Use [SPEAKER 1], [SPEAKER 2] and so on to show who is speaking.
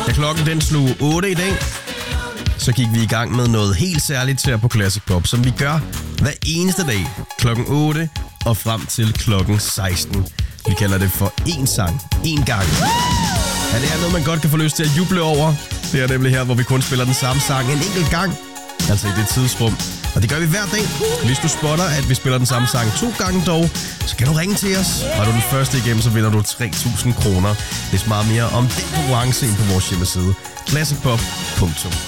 [SPEAKER 1] Da klokken den slog 8 i dag, så gik vi i gang med noget helt særligt her på Classic Pop, som vi gør hver eneste dag klokken 8 og frem til klokken 16. Vi kalder det for én sang, én gang. Ja, det er noget, man godt kan få lyst til at juble over. Det er nemlig her, hvor vi kun spiller den samme sang en enkelt gang. Altså i det tidsrum. Og det gør vi hver dag. Hvis du spotter, at vi spiller den samme sang 2 gange dog, så kan du ringe til os. Og er du den første igennem, så vinder du 3.000 kroner. Læs meget mere om den konkurrence ind på vores hjemmeside. classicpop.dk